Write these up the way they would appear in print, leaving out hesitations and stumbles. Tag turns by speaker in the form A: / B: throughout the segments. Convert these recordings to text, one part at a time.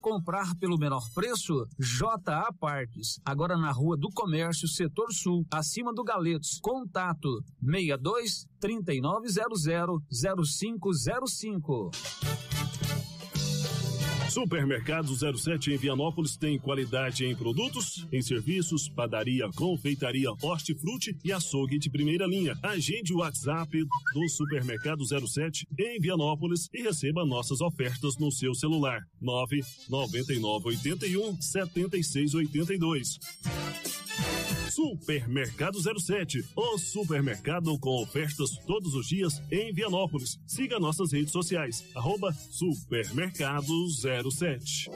A: Comprar pelo menor preço? JA Partes. Agora na Rua do Comércio, Setor Sul, acima do Galetos. Contato 62 3900 0505.
B: Supermercado 07 em Vianópolis tem qualidade em produtos, em serviços, padaria, confeitaria, hortifruti e açougue de primeira linha. Agende o WhatsApp do Supermercado 07 em Vianópolis e receba nossas ofertas no seu celular. 99981 7682. Supermercado 07, o supermercado com ofertas todos os dias em Vianópolis. Siga nossas redes sociais, @Supermercado 07.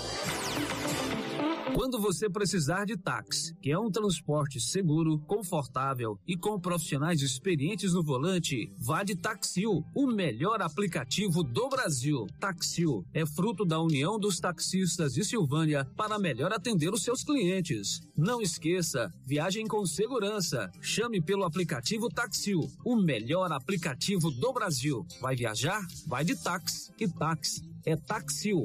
A: Quando você precisar de táxi, que é um transporte seguro, confortável e com profissionais experientes no volante, vá de Taxil, o melhor aplicativo do Brasil. Taxil é fruto da união dos taxistas de Silvânia para melhor atender os seus clientes. Não esqueça, viagem com segurança. Chame pelo aplicativo Taxil, o melhor aplicativo do Brasil. Vai viajar? Vai de táxi, e táxi é Taxil.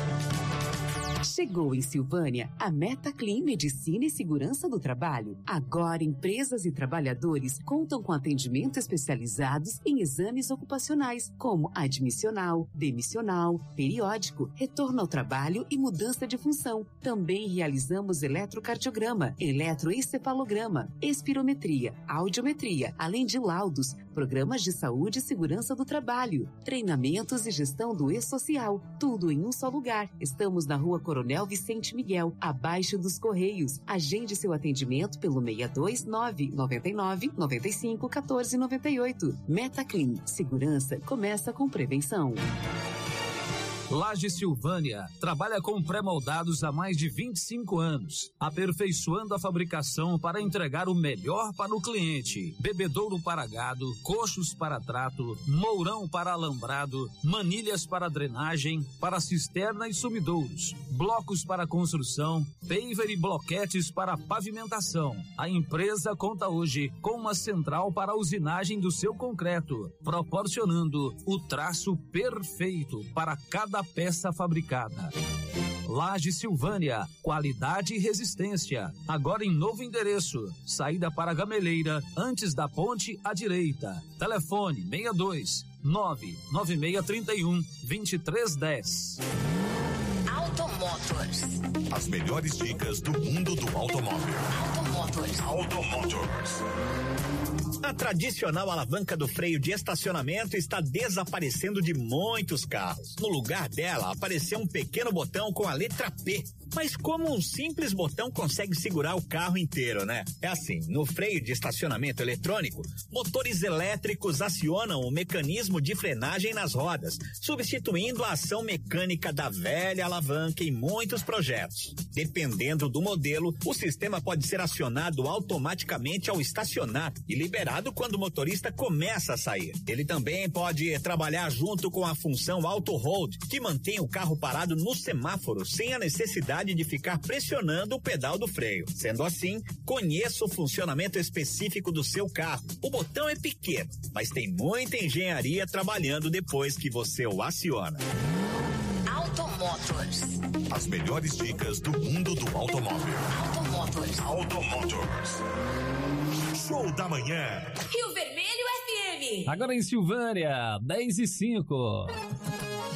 C: Chegou em Silvânia a MetaClean Medicina e Segurança do Trabalho. Agora, empresas e trabalhadores contam com atendimento especializados em exames ocupacionais, como admissional, demissional, periódico, retorno ao trabalho e mudança de função. Também realizamos eletrocardiograma, eletroencefalograma, espirometria, audiometria, além de laudos, programas de saúde e segurança do trabalho, treinamentos e gestão do e-social. Tudo em um só lugar. Estamos na Rua Coronel Vicente Miguel, abaixo dos Correios. Agende seu atendimento pelo 629 99 95 14 98. MetaClean. Segurança começa com prevenção.
A: Laje Silvânia trabalha com pré-moldados há mais de 25 anos, aperfeiçoando a fabricação para entregar o melhor para o cliente. Bebedouro para gado, coxos para trato, mourão para alambrado, manilhas para drenagem, para cisterna e sumidouros, blocos para construção, paver e bloquetes para pavimentação. A empresa conta hoje com uma central para a usinagem do seu concreto, proporcionando o traço perfeito para cada peça fabricada. Laje Silvânia, qualidade e resistência. Agora em novo endereço, saída para Gameleira, antes da ponte à direita. Telefone 62 99631 2310.
D: Automotors.
E: As melhores dicas do mundo do automóvel.
D: Automotors.
E: Automotors.
F: A tradicional alavanca do freio de estacionamento está desaparecendo de muitos carros. No lugar dela, apareceu um pequeno botão com a letra P. Mas como um simples botão consegue segurar o carro inteiro, né? É assim, no freio de estacionamento eletrônico, motores elétricos acionam o mecanismo de frenagem nas rodas, substituindo a ação mecânica da velha alavanca em muitos projetos. Dependendo do modelo, o sistema pode ser acionado automaticamente ao estacionar e liberado quando o motorista começa a sair. Ele também pode trabalhar junto com a função Auto Hold, que mantém o carro parado no semáforo sem a necessidade de ficar pressionando o pedal do freio. Sendo assim, conheça o funcionamento específico do seu carro. O botão é pequeno, mas tem muita engenharia trabalhando depois que você o aciona.
D: Automotors.
E: As melhores dicas do mundo do automóvel.
D: Automotors.
E: Automotors. Show da manhã.
D: Rio Vermelho FM.
A: Agora em Silvânia, 10:05.